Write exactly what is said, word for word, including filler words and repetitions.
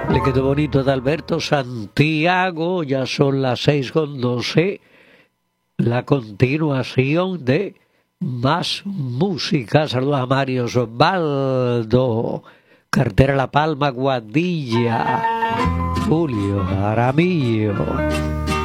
Le quedó bonito de Alberto Santiago, ya son las seis con doce. La continuación de más música. Saludos a Mario Osvaldo, Cartera La Palma, Guadilla, Julio Aramillo.